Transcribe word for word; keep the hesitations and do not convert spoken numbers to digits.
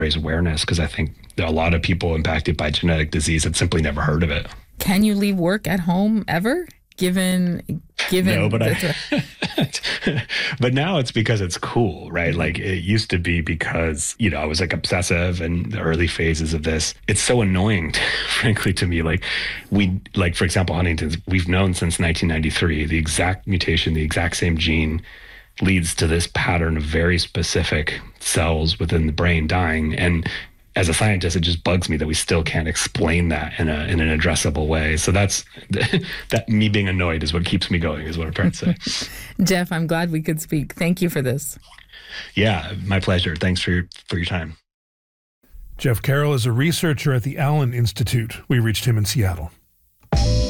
raise awareness, because I think there are a lot of people impacted by genetic disease that simply never heard of it. Can you leave work at home ever? Given, given. No, but I, but now it's because it's cool, right? Like it used to be because, you know, I was like obsessive in the early phases of this. It's so annoying, frankly, to me. Like we, like for example, Huntington's, we've known since nineteen ninety-three, the exact mutation, the exact same gene leads to this pattern of very specific cells within the brain dying. And as a scientist, it just bugs me that we still can't explain that in a in an addressable way. So that's that me being annoyed is what keeps me going, is what I'm trying to say. Jeff, I'm glad we could speak. Thank you for this. Yeah, my pleasure. Thanks for your, for your time. Jeff Carroll is a researcher at the Allen Institute. We reached him in Seattle.